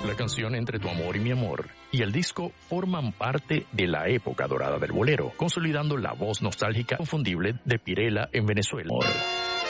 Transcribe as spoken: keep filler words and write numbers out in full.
la canción Entre tu amor y mi amor y el disco forman parte de la época dorada del bolero, consolidando la voz nostálgica inconfundible de Pirela en Venezuela.